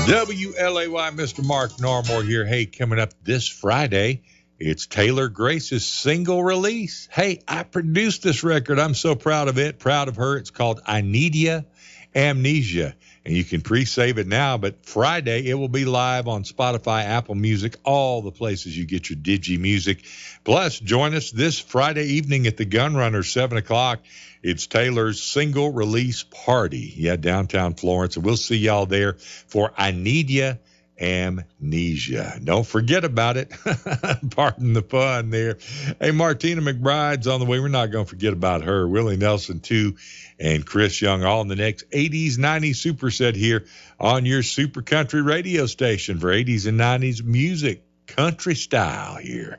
WLAY, Mr. Mark Normore here. Hey, coming up this Friday, it's Taylor Grace's single release. Hey, I produced this record. I'm so proud of it, proud of her. It's called I Need Ya, Amnesia. And you can pre-save it now, but Friday it will be live on Spotify, Apple Music, all the places you get your digi music. Plus, join us this Friday evening at the Gunrunner, 7 o'clock. It's Taylor's single release party. Yeah, downtown Florence. And we'll see y'all there for I Need Ya, Amnesia. Don't forget about it. Pardon the pun there. Hey, Martina McBride's on the way. We're not going to forget about her. Willie Nelson, too, and Chris Young, all in the next 80s, 90s superset here on your Super Country radio station for 80s and 90s music, country style here.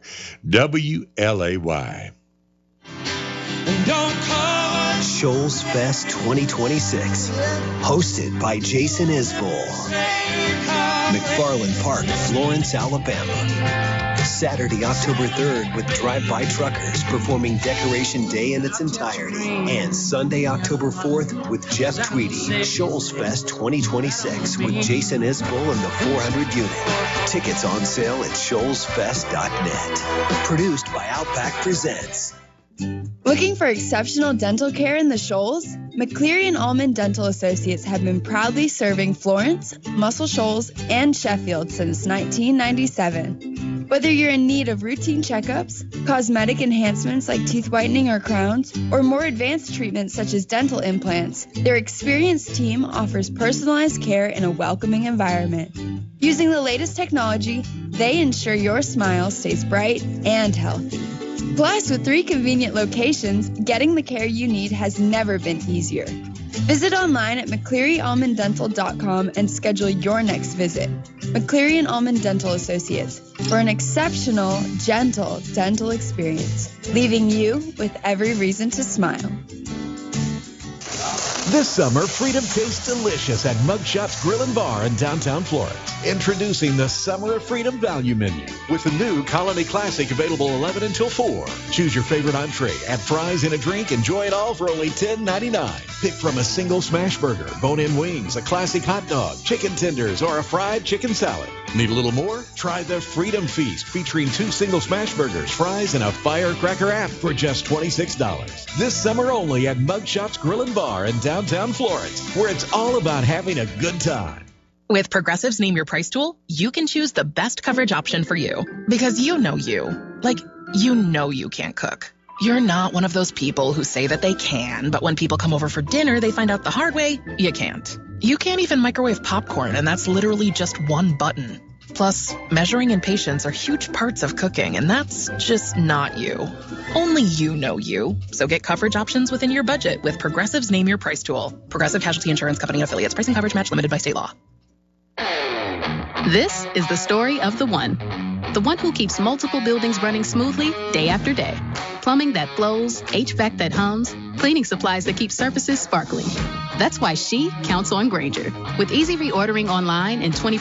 WLAY. Shoals Fest 2026, hosted by Jason Isbell. McFarland Park, Florence, Alabama. Saturday, October 3rd with Drive-By Truckers performing Decoration Day in its entirety. And Sunday, October 4th with Jeff Tweedy. Shoals Fest 2026 with Jason Isbell and the 400 unit. Tickets on sale at shoalsfest.net. Produced by Outback Presents. Looking for exceptional dental care in the Shoals? McCleary and Allman Dental Associates have been proudly serving Florence, Muscle Shoals, and Sheffield since 1997. Whether you're in need of routine checkups, cosmetic enhancements like teeth whitening or crowns, or more advanced treatments such as dental implants, their experienced team offers personalized care in a welcoming environment. Using the latest technology, they ensure your smile stays bright and healthy. Plus, with 3 convenient locations, getting the care you need has never been easier. Visit online at McClearyAllmanDental.com and schedule your next visit. McCleary and Allman Dental Associates for an exceptional, gentle dental experience, leaving you with every reason to smile. This summer, freedom tastes delicious at Mugshots Grill and Bar in downtown Florence. Introducing the Summer of Freedom Value Menu with the new Colony Classic available 11 until 4. Choose your favorite entree, add fries and a drink, enjoy it all for only $10.99. Pick from a single smash burger, bone-in wings, a classic hot dog, chicken tenders, or a fried chicken salad. Need a little more? Try the Freedom Feast featuring 2 single smash burgers, fries, and a firecracker app for just $26. This summer only at Mugshots Grill and Bar in downtown Florence, where it's all about having a good time. With Progressive's Name Your Price tool, you can choose the best coverage option for you. Because you know you. Like, you know you can't cook. You're not one of those people who say that they can, but when people come over for dinner, they find out the hard way, you can't. You can't even microwave popcorn, and that's literally just one button. Plus, measuring and patience are huge parts of cooking, and that's just not you. Only you know you. So get coverage options within your budget with Progressive's Name Your Price tool. Progressive Casualty Insurance Company and Affiliates. Pricing coverage match limited by state law. This is the story of the one who keeps multiple buildings running smoothly day after day. Plumbing that flows, HVAC that hums, cleaning supplies that keep surfaces sparkling. That's why she counts on Grainger. With easy reordering online and 24